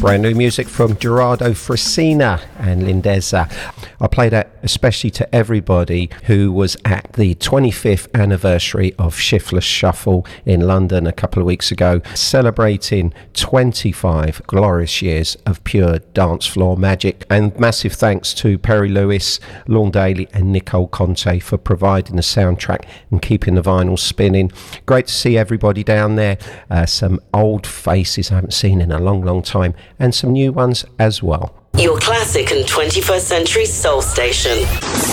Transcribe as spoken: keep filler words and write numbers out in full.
Brand new music from Gerardo Fressina and Lindeza. I play that especially to everybody who was at the twenty-fifth anniversary of Shiftless Shuffle in London a couple of weeks ago, celebrating twenty-five glorious years of pure dance floor magic. And massive thanks to Perry Lewis, Lorne Daly and Nicole Conte for providing the soundtrack and keeping the vinyl spinning. Great to see everybody down there. Uh, some old faces I haven't seen in a long, long time, and some new ones as well. Your classic and twenty-first century soul station.